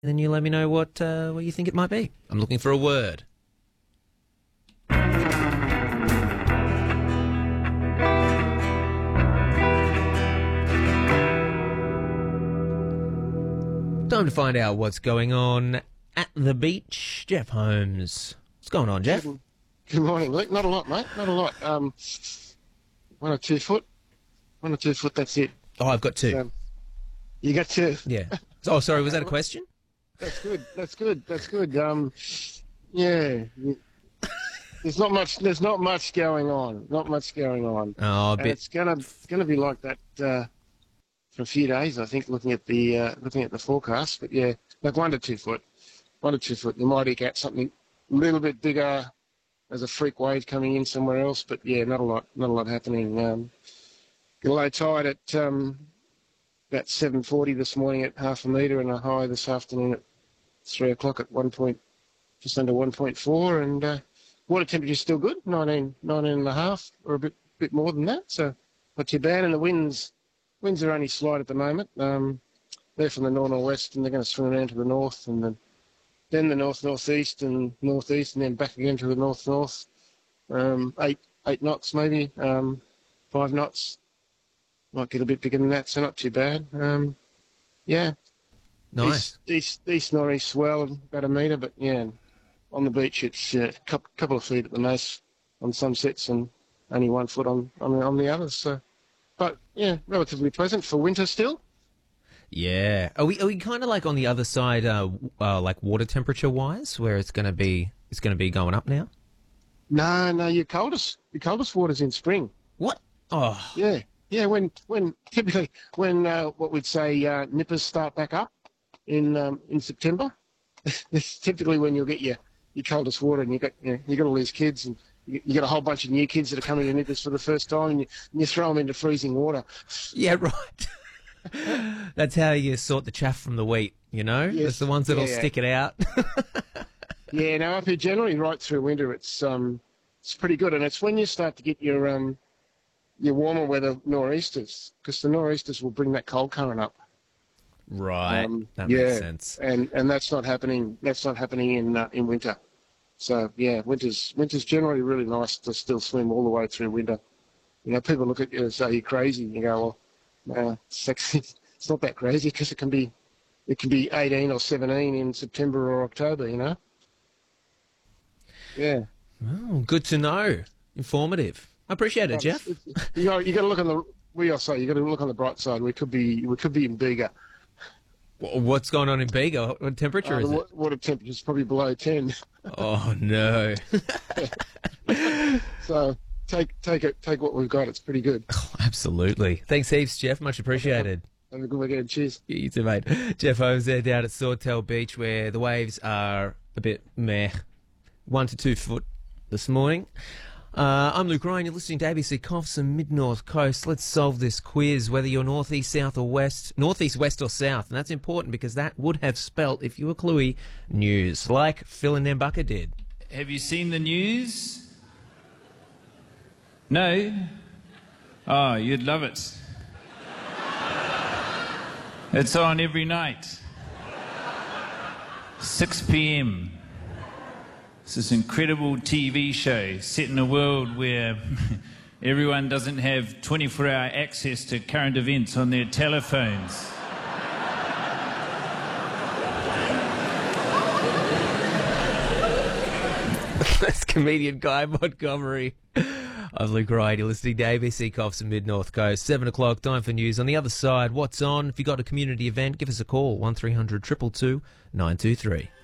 And then you let me know what you think it might be. I'm looking for a word. Time to find out what's going on at the beach. Jeff Holmes. What's going on, Jeff? Good morning, Luke. Not a lot, mate. Not a lot. 1 or 2 foot. 1 or 2 foot, that's it. Oh, I've got 2. You got 2? Yeah. Oh, sorry, was that a question? That's good. That's good. That's good. Yeah. There's not much going on. Not much going on. Oh, a And bit. it's gonna be like that for a few days, I think, looking at the forecast. But yeah, like 1 to 2 foot. 1 to 2 foot. You might get something a little bit bigger as a freak wave coming in somewhere else, but yeah, not a lot happening. Got a low tide at about 7:40 this morning at half a metre, and a high this afternoon at 3 o'clock at just under 1.4, and water temperature's still good, 19 and a half, or a bit more than that, so not too bad. And the winds are only slight at the moment. They're from the north-northwest, and they're going to swing around to the north, and then the north-northeast and northeast, and then back again to the north-north. 8 knots maybe, 5 knots. Might get a bit bigger than that, so not too bad. Yeah. Nice. East northeast swell about a metre, but yeah, on the beach it's a couple of feet at the most on some sets, and only 1 foot on the others. So, but yeah, relatively pleasant for winter still. Yeah. Are we kind of like on the other side, like water temperature wise, where it's going to be going up now? No, your coldest water's in spring. What? Oh. Yeah, when typically what we'd say nippers start back up in September, it's typically when you'll get your coldest water, and you got all these kids, and you got a whole bunch of new kids that are coming to nippers for the first time, and you throw them into freezing water. Yeah, right. That's how you sort the chaff from the wheat, you know? Yes. It's the ones that'll stick it out. Yeah, no, up here generally right through winter it's pretty good, and it's when you start to get your warmer weather nor'easters, because the nor'easters will bring that cold current up. Right, that makes sense. And that's not happening. That's not happening in winter. So yeah, winter's generally really nice to still swim all the way through winter. You know, people look at you and say you're crazy. You go, well, it's not that crazy, because it can be 18 or 17 in September or October. You know. Yeah. Oh, good to know. Informative. I appreciate it, Jeff. You got to look on the. You got to look on the bright side. We could be in Bega. What's going on in Bega? What temperature is it? Water temperature is probably below 10. Oh no! So take what we've got. It's pretty good. Oh, absolutely. Thanks heaps, Jeff. Much appreciated. Have a good weekend. Cheers. You too, mate. Jeff Holmes there down at Sawtell Beach, where the waves are a bit meh, 1 to 2 foot this morning. I'm Luke Ryan. You're listening to ABC Coffs and Mid-North Coast. Let's solve this quiz, whether you're northeast, south or west, northeast, west or south. And that's important because that would have spelt, if you were cluey, news, like Phil and Nambucca did. Have you seen the news? No? Oh, you'd love it. It's on every night. 6 p.m. It's this incredible TV show set in a world where everyone doesn't have 24-hour access to current events on their telephones. That's comedian Guy Montgomery. I'm Luke Ryan. You're listening to ABC Coffs and Mid-North Coast. 7 o'clock, time for news. On the other side, what's on? If you've got a community event, give us a call, 1300 222 923.